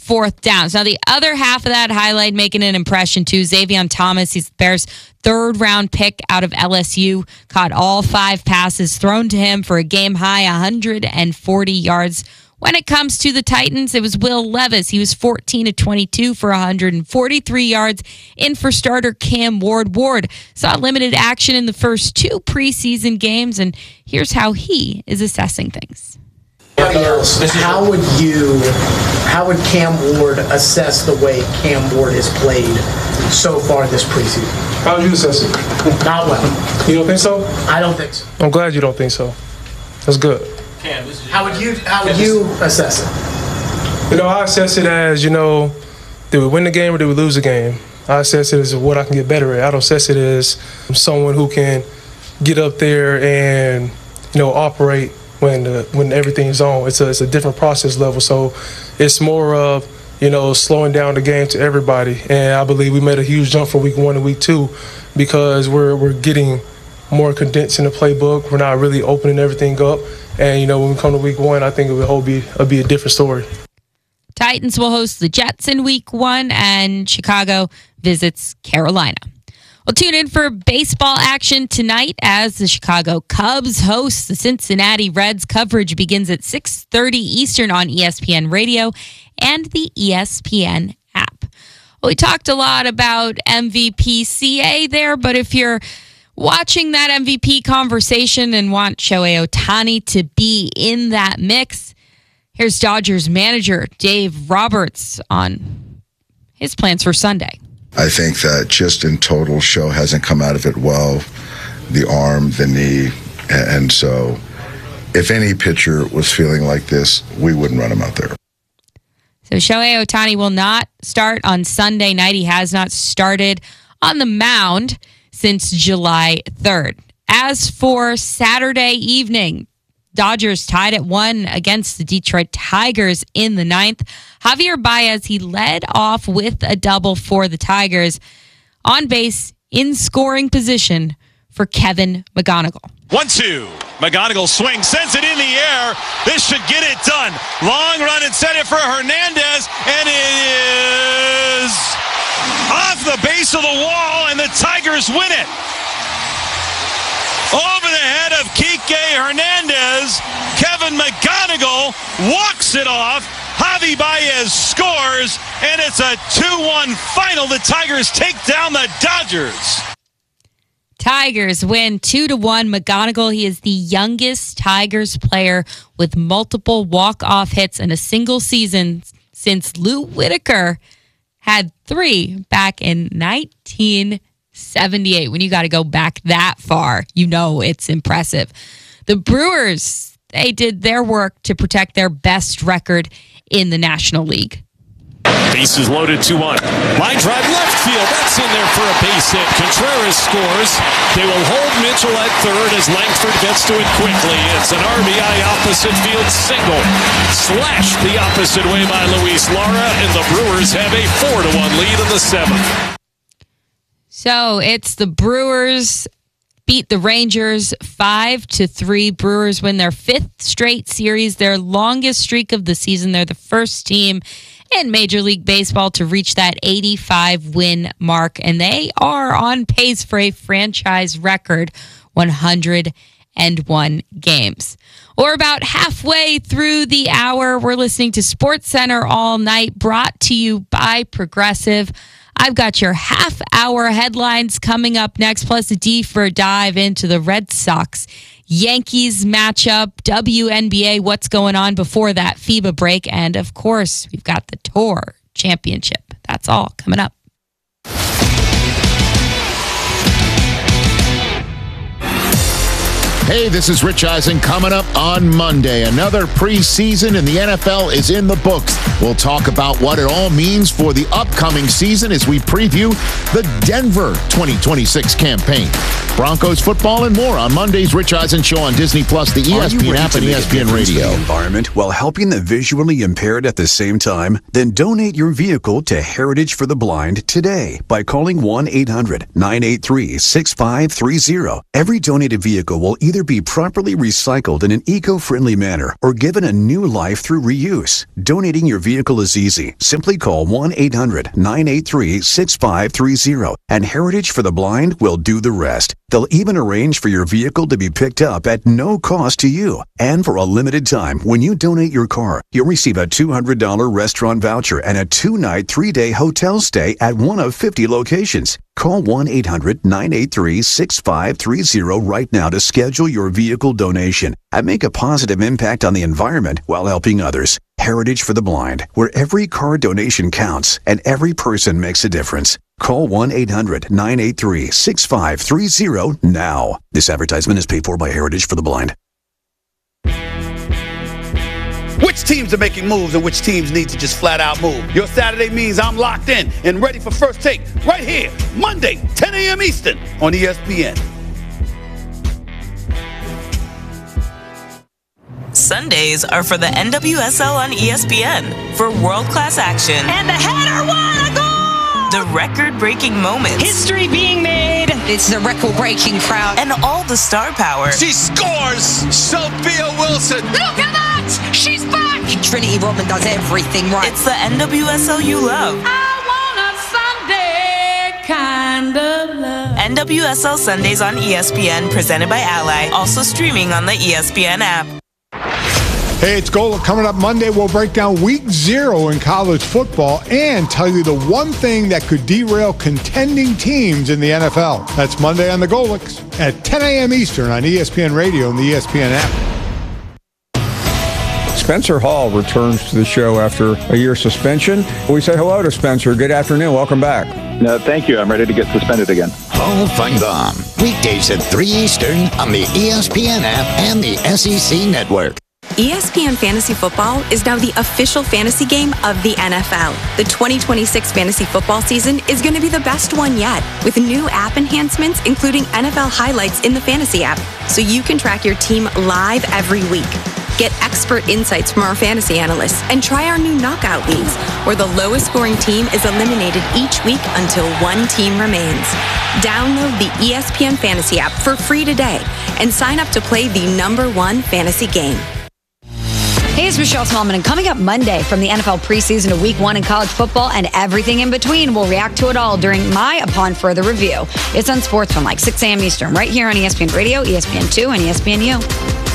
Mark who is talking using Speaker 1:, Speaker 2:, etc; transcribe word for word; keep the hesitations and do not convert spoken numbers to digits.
Speaker 1: fourth downs. Now, the other half of that highlight making an impression, too. Xavier Thomas, he's the Bears' third-round pick out of L S U, caught all five passes thrown to him for a game-high one hundred forty yards. When it comes to the Titans, it was Will Levis. He was fourteen of twenty-two for one hundred forty-three yards. In for starter Cam Ward. Ward saw limited action in the first two preseason games, and here's how he is assessing things.
Speaker 2: How would you, how would Cam Ward assess the way Cam Ward has played so far this preseason?
Speaker 3: How would you assess it?
Speaker 2: Not well.
Speaker 3: You don't think so?
Speaker 2: I don't think so.
Speaker 3: I'm glad you don't think so. That's good.
Speaker 2: Cam, this is how would you how would you assess it?
Speaker 3: You know, I assess it as, you know, did we win the game or did we lose the game? I assess it as what I can get better at. I don't assess it as someone who can get up there and, you know, operate when the, when everything's on. It's a, it's a different process level. So it's more of, you know, slowing down the game to everybody. And I believe we made a huge jump from week one to week two because we're we're getting more condensed in the playbook. We're not really opening everything up. And, you know, when we come to week one, I think it will be, it'll be a different story.
Speaker 1: Titans will host the Jets in week one, and Chicago visits Carolina. Well, tune in for baseball action tonight as the Chicago Cubs host the Cincinnati Reds. Coverage begins at six thirty Eastern on E S P N Radio and the E S P N app. Well, we talked a lot about M V P C A there, but if you're watching that M V P conversation and want Shohei Ohtani to be in that mix, here's Dodgers manager Dave Roberts on his plans for Sunday.
Speaker 4: I think that just in total, Show hasn't come out of it well. The arm, the knee, and so if any pitcher was feeling like this, we wouldn't run him out there.
Speaker 1: So Shohei Ohtani will not start on Sunday night. He has not started on the mound since July third. As for Saturday evening, Dodgers tied at one against the Detroit Tigers in the ninth. Javier Baez, he led off with a double for the Tigers. On base, in scoring position for Kevin McGonigal.
Speaker 5: one two. McGonigal swings, sends it in the air. This should get it done. Long run and set it for Hernandez, and it is off the base of the wall, and the Tigers win it. Over the head of Kike Hernandez, Kevin McGonigal walks it off. Javi Baez scores, and it's a two one final. The Tigers take down the Dodgers.
Speaker 1: Tigers win two to one. McGonigal, he is the youngest Tigers player with multiple walk-off hits in a single season since Lou Whitaker had three back in nineteen seventy-eight. When you got to go back that far, you know it's impressive. The Brewers, they did their work to protect their best record in the National League.
Speaker 5: Bases loaded, two one. Line drive left field. That's in there for a base hit. Contreras scores. They will hold Mitchell at third as Langford gets to it quickly. It's an R B I opposite field single. Slashed the opposite way by Luis Lara, and the Brewers have a four to one lead in the seventh.
Speaker 1: So it's the Brewers beat the Rangers five to three. Brewers win their fifth straight series, their longest streak of the season. They're the first team in Major League Baseball to reach that eighty-five win mark, and they are on pace for a franchise record one hundred one games. We're about halfway through the hour. We're listening to SportsCenter All Night, brought to you by Progressive. I've got your half-hour headlines coming up next, plus a deeper dive into the Red Sox Yankees matchup, W N B A, what's going on before that FIBA break, and of course, we've got the Tour Championship. That's all coming up.
Speaker 6: Hey, this is Rich Eisen coming up on Monday. Another preseason in the N F L is in the books. We'll talk about what it all means for the upcoming season as we preview the Denver twenty twenty-six campaign. Broncos football and more on Monday's Rich Eisen Show on Disney Plus, the E S P N app, and E S P N Radio.
Speaker 7: Environment while helping the visually impaired at the same time? Then donate your vehicle to Heritage for the Blind today by calling one eight hundred nine eight three six five three zero. Every donated vehicle will either either be properly recycled in an eco-friendly manner or given a new life through reuse. Donating your vehicle is easy. Simply call one eight hundred nine eight three six five three zero and Heritage for the Blind will do the rest. They'll even arrange for your vehicle to be picked up at no cost to you. And for a limited time, when you donate your car, you'll receive a two hundred dollars restaurant voucher and a two-night, three-day hotel stay at one of fifty locations. Call one eight hundred nine eight three six five three zero right now to schedule your vehicle donation and make a positive impact on the environment while helping others. Heritage for the Blind, where every car donation counts and every person makes a difference. Call one eight hundred nine eight three six five three zero now. This advertisement is paid for by Heritage for the Blind.
Speaker 8: Which teams are making moves and which teams need to just flat out move? Your Saturday means I'm locked in and ready for First Take right here, Monday, ten a.m. Eastern on E S P N.
Speaker 9: Sundays are for the N W S L on E S P N for world-class action.
Speaker 10: And the header won a goal!
Speaker 9: The record-breaking moments.
Speaker 10: History being made. It's a record-breaking crowd.
Speaker 9: And all the star power.
Speaker 11: She scores! Sophia Wilson!
Speaker 10: Look at that! She's back! Trinity Rodman does everything right.
Speaker 9: It's the N W S L you love.
Speaker 10: I want a Sunday kind of love.
Speaker 9: N W S L Sundays on E S P N, presented by Ally. Also streaming on the E S P N app.
Speaker 12: Hey, it's Gola. Coming up Monday, we'll break down week zero in college football and tell you the one thing that could derail contending teams in the N F L. That's Monday on the Golics at ten a.m. Eastern on E S P N Radio and the E S P N app.
Speaker 13: Spencer Hall returns to the show after a year suspension. We say hello to Spencer. Good afternoon. Welcome back.
Speaker 14: No, thank you. I'm ready to get suspended again.
Speaker 15: Hall Feinbaum, weekdays at three Eastern on the E S P N app and the S E C Network.
Speaker 16: E S P N Fantasy Football is now the official fantasy game of the N F L. The twenty twenty-six fantasy football season is going to be the best one yet, with new app enhancements including N F L highlights in the fantasy app, so you can track your team live every week. Get expert insights from our fantasy analysts and try our new knockout leagues, where the lowest scoring team is eliminated each week until one team remains. Download the E S P N Fantasy app for free today and sign up to play the number one fantasy game.
Speaker 17: Hey, it's Michelle Smallman, and coming up Monday from the N F L preseason to week one in college football and everything in between, we'll react to it all during my Upon Further Review. It's on Sports from like six a.m. Eastern, right here on E S P N Radio, E S P N two, and E S P N U.